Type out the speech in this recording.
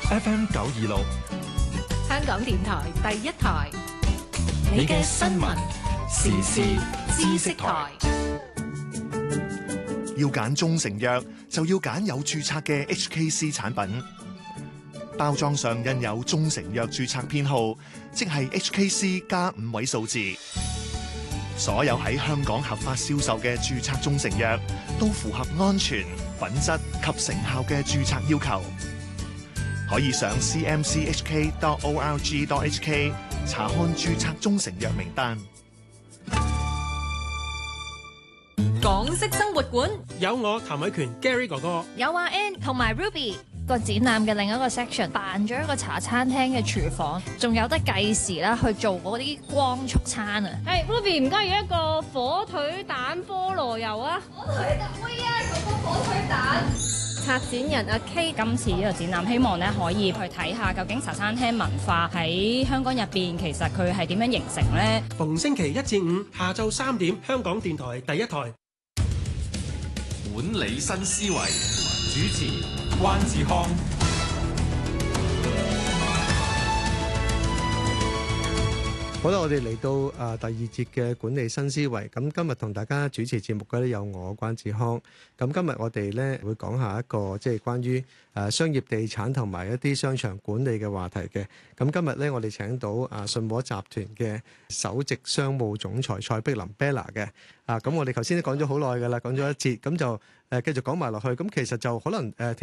FM 926， 香港電台第一台，你嘅新聞時事知識台。 要揀中成藥，就要揀有註冊嘅 HKC 產品。包裝上印有中成藥註冊編號，即係 HKC 加5位數字。所有喺香港合法銷售嘅註冊中成藥，都符合安全、品質及成效嘅註冊要求。可以上 cmchk.org.hk 查看註冊中成藥名單。 港式生活館有我譚偉權 Gary 哥哥， 有阿 Ann 同埋 Ruby。個展覽嘅另一個 section 扮咗一個茶餐廳嘅廚房，仲有得計時啦去做嗰啲光速餐啊！ 係 Ruby 唔該要一個火腿蛋菠蘿油啊！ 火腿蛋妹啊，嗰個火腿蛋。 策展人阿 K 今次呢個展覽，希望咧可以去睇下究竟茶餐廳文化喺香港入邊，其實佢係點樣形成咧？ 逢星期1至5下晝3點，香港電台第一台。 管理新思維，主持關志康。 好啦，我哋嚟到第二節嘅管理新思維。咁今日同大家主持節目嘅咧有我關志康。咁今日我哋咧會講下一個即係關於商業地產同埋一啲商場管理嘅話題嘅。咁今日咧我哋請到信和集團嘅首席商務總裁蔡碧琳 Bella 嘅。咁我哋頭先都講咗好耐㗎啦，講咗一節，咁就繼續講埋落去。咁其實就可能